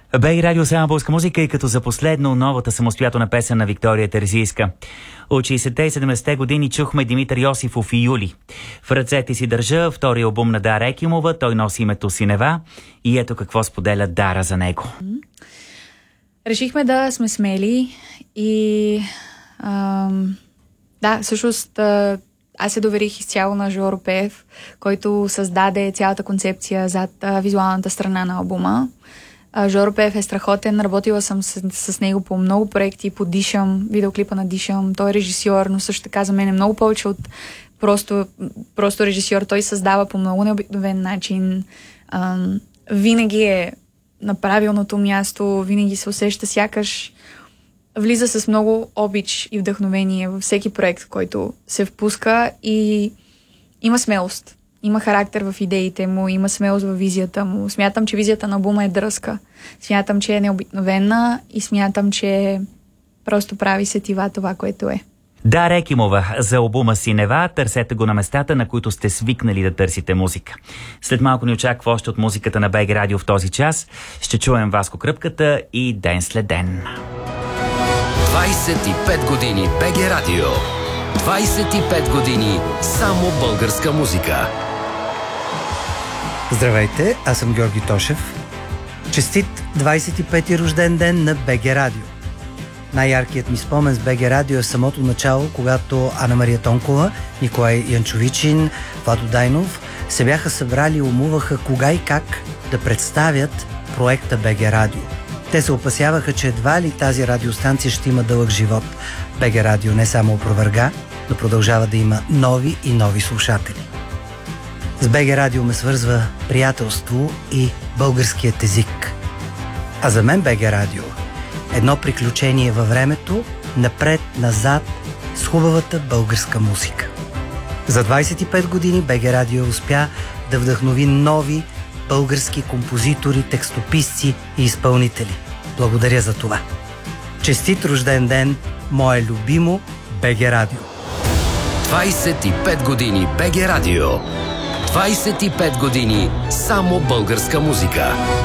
БГ Радио само българска музика и като за последно новата самостоятелна песен на Виктория Терзийска. От 60-те и 70-те години чухме Димитър Йосифов и Юли. В ръцете си държа втория албум на Дара Екимова, той носи името Синева и ето какво споделя Дара за него. Решихме да сме смели и да, всъщност аз се доверих изцяло на Жоро Пеев, който създаде цялата концепция зад визуалната страна на албума. Жоро Пеев е страхотен, работила съм с него по много проекти, по Дишам, видеоклипа на Дишам. Той е режисьор, но също така за мен е много повече от просто режисьор. Той създава по много необикновен начин. Винаги е на правилното място, винаги се усеща сякаш влиза с много обич и вдъхновение във всеки проект, който се впуска и има смелост. Има характер в идеите му, има смелост във визията му. Смятам, че визията на албума е дръзка. Смятам, че е необикновена и смятам, че просто прави сетива това, което е. Дара Екимова за албума Синева. Търсете го на местата, на които сте свикнали да търсите музика. След малко ни очаква още от музиката на БГ Радио в този час. Ще чуем Васко Кръпката и Ден след ден. 25 години БГ Радио. 25 години само българска музика. Здравейте, аз съм Георги Тошев. Честит 25-ти рожден ден на БГ Радио. Най-яркият ми спомен с БГ Радио е самото начало, когато Ана Мария Тонкова, Николай Янчовичин, Владо Дайнов се бяха събрали и умуваха кога и как да представят проекта БГ Радио. Те се опасяваха, че едва ли тази радиостанция ще има дълъг живот. БГ Радио не само опровърга, но продължава да има нови и нови слушатели. С БГ Радио ме свързва приятелство и българският език. А за мен БГ Радио едно приключение във времето, напред-назад с хубавата българска музика. За 25 години БГ Радио успя да вдъхнови нови български композитори, текстописци и изпълнители. Благодаря за това. Честит рожден ден, мое любимо БГ Радио. 25 години БГ Радио. 25 години само българска музика.